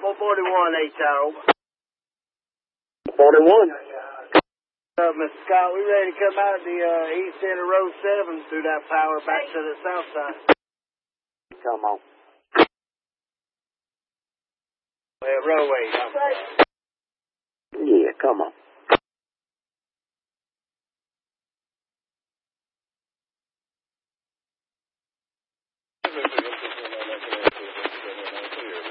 441 H-Tower. 41. Mr. Scott, we ready to come out the east end of Road 7 through that power back to the south side. Come on. Roadway. Yeah, come on.